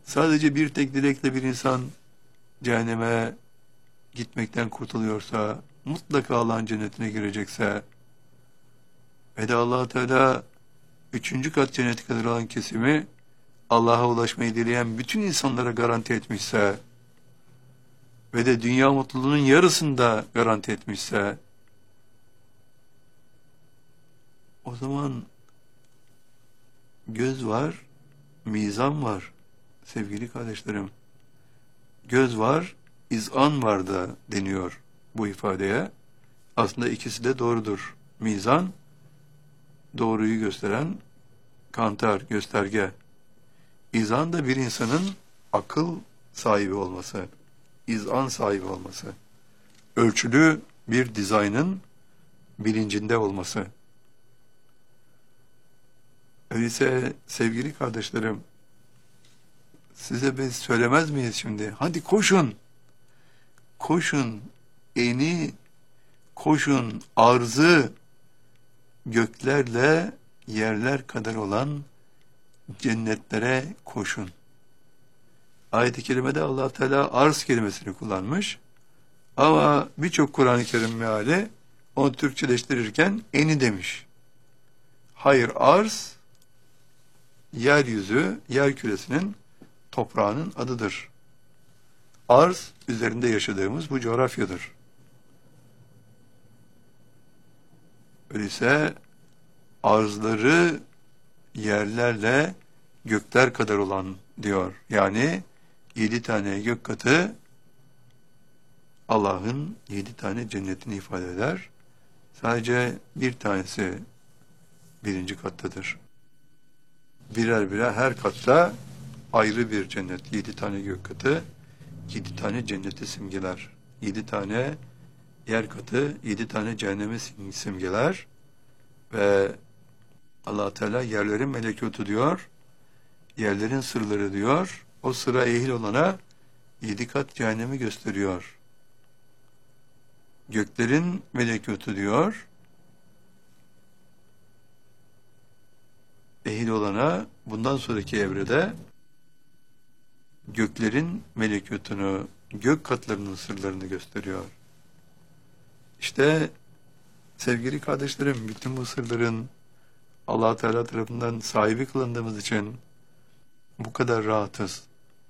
Sadece bir tek dilekle bir insan cehenneme gitmekten kurtuluyorsa, mutlaka Allah'ın cennetine girecekse ve de Allah Teala üçüncü kat cenneti kadar olan kesimi Allah'a ulaşmayı dileyen bütün insanlara garanti etmişse ve de dünya mutluluğunun yarısını da garanti etmişse, o zaman göz var, mizan var sevgili kardeşlerim. Göz var, izan var da deniyor bu ifadeye. Aslında ikisi de doğrudur. Mizan, doğruyu gösteren kantar, gösterge. İzan da bir insanın akıl sahibi olması, izan sahibi olması, ölçülü bir dizaynın bilincinde olması. Öyleyse sevgili kardeşlerim, size biz söylemez miyiz şimdi? Hadi koşun, koşun, eni, koşun, arzı, göklerle yerler kadar olan cennetlere koşun. Ayet-i kerimede Allah Teala arz kelimesini kullanmış. Ama birçok Kur'an-ı Kerim meali onu Türkçeleştirirken eni demiş. Hayır, arz yeryüzü, yer küresinin, toprağının adıdır. Arz üzerinde yaşadığımız bu coğrafyadır. Öyleyse arzları yerlerle gökler kadar olan diyor. Yani 7 tane gök katı Allah'ın 7 tane cennetini ifade eder. Sadece bir tanesi birinci kattadır. Birer birer her katta ayrı bir cennet. 7 tane gök katı, 7 tane cenneti simgeler. 7 tane yer katı, 7 tane cehennemi simgeler. Ve Allah Teala yerlerin melekutu diyor, yerlerin sırları diyor, o sıra ehil olana 7 kat cehennemi gösteriyor. Göklerin melekutu diyor, ehil olana bundan sonraki evrede göklerin melekutunu, gök katlarının sırlarını gösteriyor. İşte sevgili kardeşlerim, bütün bu sırların Allah Teala tarafından sahibi kılındığımız için bu kadar rahatız.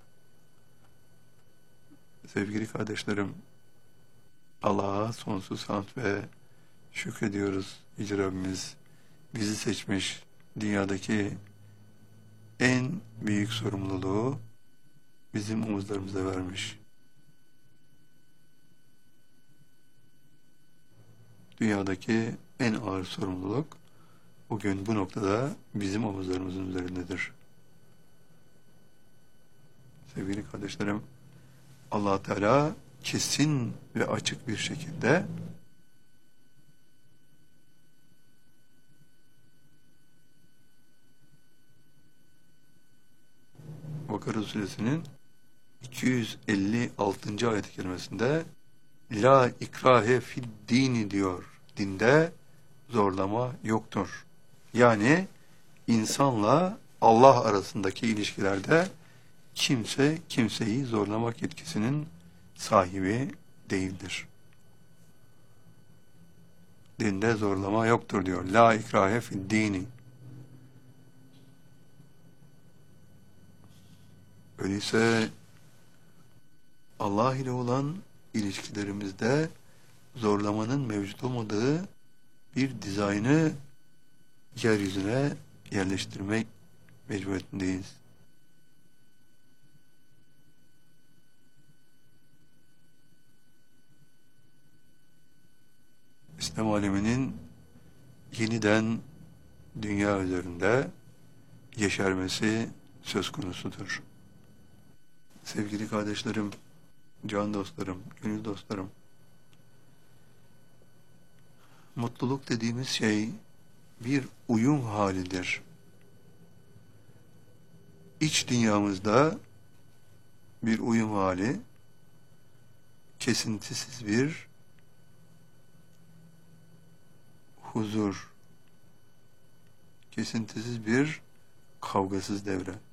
Sevgili kardeşlerim, Allah'a sonsuz hamd ve şükrediyoruz. Yüce Rabbimiz bizi seçmiş, dünyadaki en büyük sorumluluğu bizim omuzlarımıza vermiş. Dünyadaki en ağır sorumluluk bugün bu noktada bizim omuzlarımızın üzerindedir. Sevgili kardeşlerim, Allah Teala kesin ve açık bir şekilde Bakara Suresinin 256. ayet-i kerimesinde La ikrahe fid dini diyor. Dinde zorlama yoktur. Yani insanla Allah arasındaki ilişkilerde kimse kimseyi zorlamak yetkisinin sahibi değildir. Dinde zorlama yoktur diyor. La ikrahe fid dini. Öyleyse Allah ile olan ilişkilerimizde zorlamanın mevcut olmadığı bir dizaynı yeryüzüne yerleştirmek mecburiyetindeyiz. İslam aleminin yeniden dünya üzerinde yeşermesi söz konusudur. Sevgili kardeşlerim, can dostlarım, gönül dostlarım, mutluluk dediğimiz şey bir uyum halidir. İç dünyamızda bir uyum hali, kesintisiz bir huzur, kesintisiz bir kavgasız devre.